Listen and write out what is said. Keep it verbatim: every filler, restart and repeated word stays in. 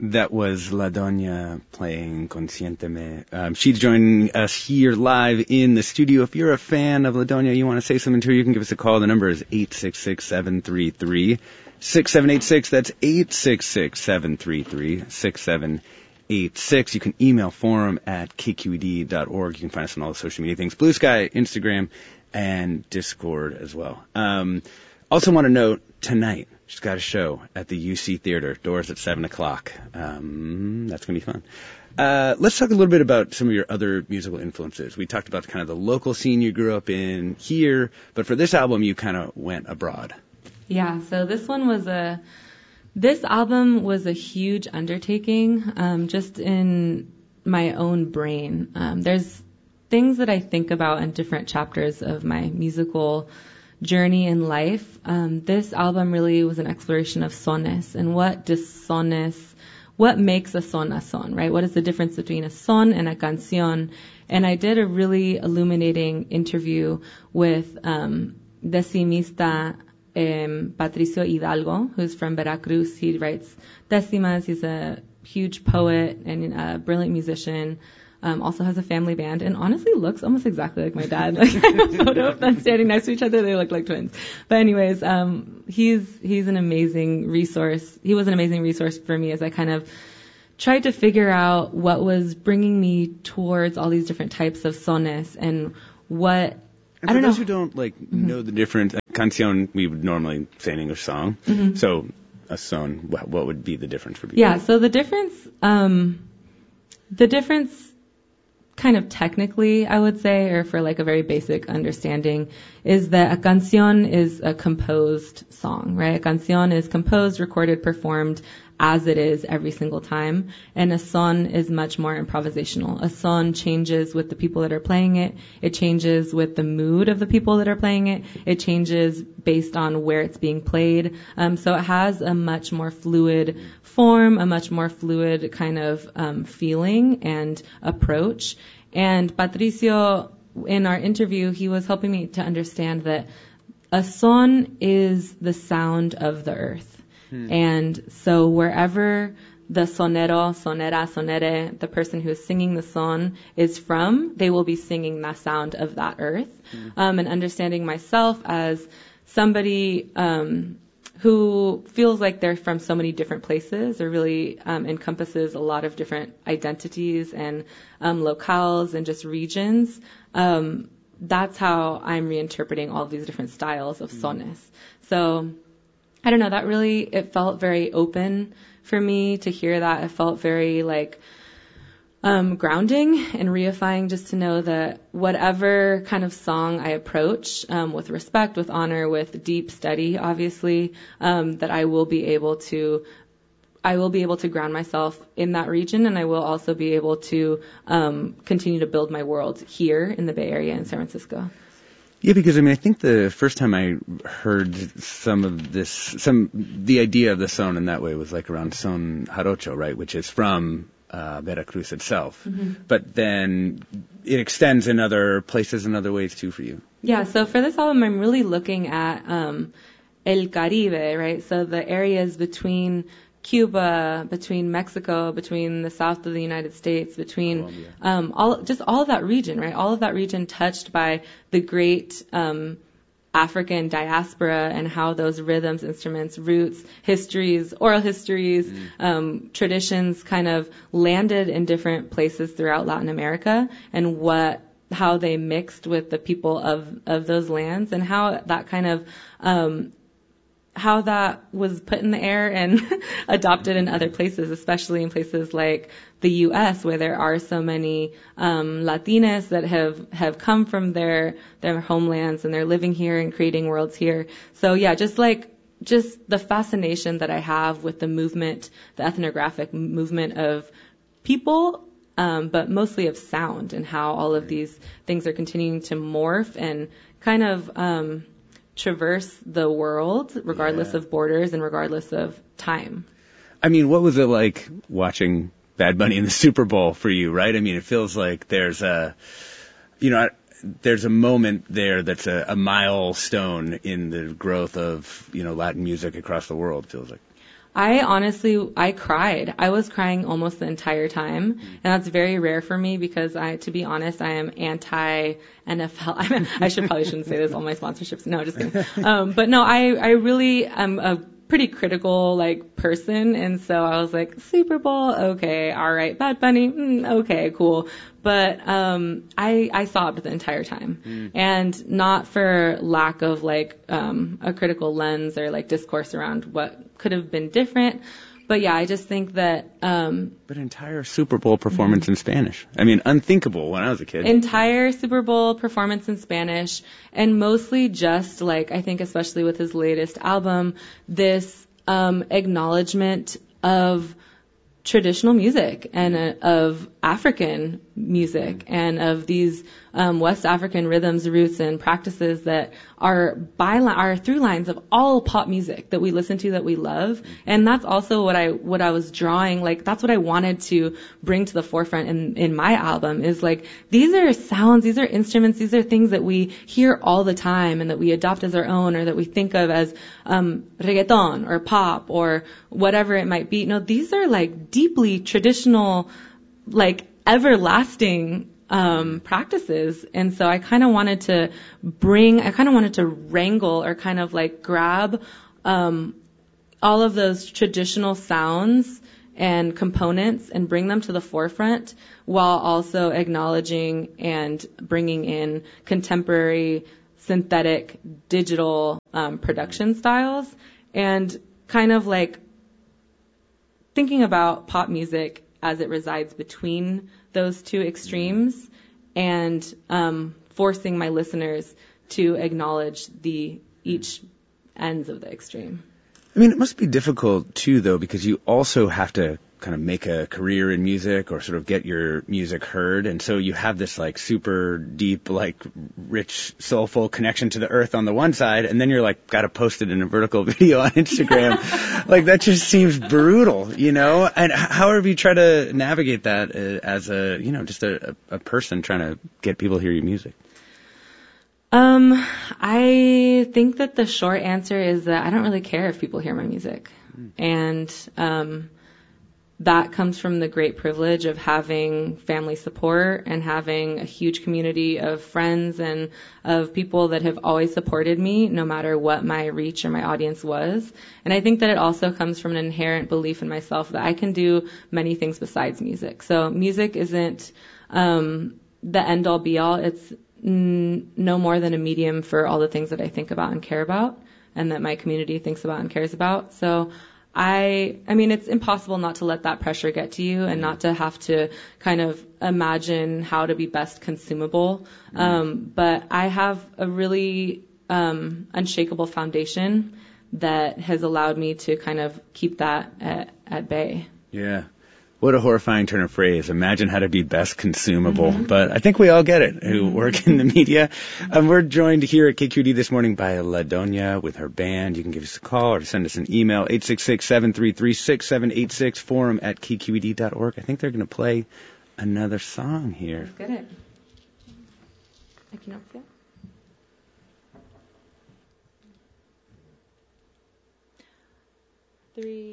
That was La Doña playing Consciénteme. Um, she's joining us here live in the studio. If you're a fan of La Doña, you want to say something to her, you can give us a call. The number is eight six six, seven three three, six seven eight six. That's eight six six, seven three three, six seven eight six. You can email forum at k q e d dot org. You can find us on all the social media things, Blue Sky, Instagram, and Discord as well. Um, also want to note, tonight, she's got a show at the U C Theater. Doors at seven o'clock. Um, that's going to be fun. Uh, let's talk a little bit about some of your other musical influences. We talked about kind of the local scene you grew up in here, but for this album, you kind of went abroad. Yeah, so this one was a, this album was a huge undertaking, um, just in my own brain. Um, there's things that I think about in different chapters of my musical journey in life. Um, this album really was an exploration of sones and what does sones, what makes a son a son, right? What is the difference between a son and a canción? And I did a really illuminating interview with um, decimista um, Patricio Hidalgo, who's from Veracruz. He writes decimas. He's a huge poet and a brilliant musician. Um, also has a family band, and honestly looks almost exactly like my dad. Like, I have a photo of them standing next to each other. They look like twins. But anyways, um, he's he's an amazing resource. He was an amazing resource for me as I kind of tried to figure out what was bringing me towards all these different types of sones and what. And I don't for those know. who don't like Mm-hmm. know the difference, canción we would normally say an English song. Mm-hmm. So a son, what, what would be the difference for people? Yeah. So the difference, um, the difference. Kind of technically, I would say, or for like a very basic understanding, is that a canción is a composed song, right? A canción is composed, recorded, performed as it is every single time. And a son is much more improvisational. A son changes with the people that are playing it. It changes with the mood of the people that are playing it. It changes based on where it's being played. Um, so it has a much more fluid form, a much more fluid kind of um, feeling and approach. And Patricio, in our interview, he was helping me to understand that a son is the sound of the earth. Hmm. And so wherever the sonero, sonera, sonere, the person who is singing the son is from, they will be singing the sound of that earth. Hmm. Um, and understanding myself as somebody um, who feels like they're from so many different places, or really um, encompasses a lot of different identities and um, locales and just regions. Um, that's how I'm reinterpreting all of these different styles of sones. So I don't know, that really, it felt very open for me to hear that. It felt very like um, grounding and reifying just to know that whatever kind of song I approach um, with respect, with honor, with deep study, obviously, um, that I will be able to I will be able to ground myself in that region, and I will also be able to um, continue to build my world here in the Bay Area in San Francisco. Yeah, because I mean, I think the first time I heard some of this, some the idea of the son in that way was like around son jarocho, right, which is from uh, Veracruz itself. Mm-hmm. But then it extends in other places and other ways too for you. Yeah. So for this album, I'm really looking at um, El Caribe, right? So the areas between Cuba, between Mexico, between the south of the United States, between um, all just all of that region, right? All of that region touched by the great um, African diaspora and how those rhythms, instruments, roots, histories, oral histories, mm. um, traditions kind of landed in different places throughout Latin America, and what how they mixed with the people of of those lands, and how that kind of um, how that was put in the air and adopted in other places, especially in places like the U S, where there are so many um, Latinas that have, have come from their their homelands, and they're living here and creating worlds here. So yeah, just like just the fascination that I have with the movement, the ethnographic movement of people, um, but mostly of sound, and how all of these things are continuing to morph and kind of um, traverse the world, regardless yeah. of borders and regardless of time. I mean, what was it like watching Bad Bunny in the Super Bowl for you, right? I mean, it feels like there's a, you know, there's a moment there that's a, a milestone in the growth of, you know, Latin music across the world, it feels like. I honestly, I cried. I was crying almost the entire time, and that's very rare for me because I, to be honest, I am anti-N F L. I, mean, I should probably shouldn't say this. All my sponsorships. No, just kidding. Um, but no, I, I really am a pretty critical like person, and so I was like, Super Bowl, okay, all right, Bad Bunny, mm, okay, cool. But um, I, I sobbed the entire time, mm. and not for lack of like um, a critical lens or like discourse around what could have been different. But yeah, I just think that. Um, but entire Super Bowl performance mm-hmm. in Spanish. I mean, unthinkable when I was a kid. Entire Super Bowl performance in Spanish, and mostly just like I think, especially with his latest album, this um, acknowledgement of traditional music and uh, of African music and of these um, West African rhythms, roots, and practices that are byline, are through lines of all pop music that we listen to, that we love. And that's also what I what I was drawing. Like that's what I wanted to bring to the forefront in in my album is like these are sounds, these are instruments, these are things that we hear all the time and that we adopt as our own or that we think of as um, reggaeton or pop or whatever it might be. No, these are like deeply traditional, like everlasting um, practices. And so I kind of wanted to bring, I kind of wanted to wrangle or kind of like grab um, all of those traditional sounds and components and bring them to the forefront while also acknowledging and bringing in contemporary synthetic digital um, production styles and kind of like thinking about pop music as it resides between those two extremes and um, forcing my listeners to acknowledge the each ends of the extreme. I mean, it must be difficult, too, though, because you also have to kind of make a career in music or sort of get your music heard. And so you have this, like, super deep, like, rich, soulful connection to the earth on the one side, and then you're, like, got to post it in a vertical video on Instagram. Like, that just seems brutal, you know? And how have you tried to navigate that uh, as a, you know, just a, a person trying to get people to hear your music? Um, I think that the short answer is that I don't really care if people hear my music. Mm. And um, that comes from the great privilege of having family support and having a huge community of friends and of people that have always supported me no matter what my reach or my audience was. And I think that it also comes from an inherent belief in myself that I can do many things besides music. So music isn't um, the end-all be-all. It's no more than a medium for all the things that I think about and care about and that my community thinks about and cares about. So I, I mean, it's impossible not to let that pressure get to you and not to have to kind of imagine how to be best consumable. Mm-hmm. Um, but I have a really um, unshakable foundation that has allowed me to kind of keep that at, at bay. Yeah. What a horrifying turn of phrase. Imagine how to be best consumable. Mm-hmm. But I think we all get it who work in the media. Um, we're joined here at K Q E D this morning by La Doña with her band. You can give us a call or send us an email, eight six six, seven three three, six seven eight six, forum at K Q E D dot org. I think they're going to play another song here. Let's get it. Equinoccio. Three.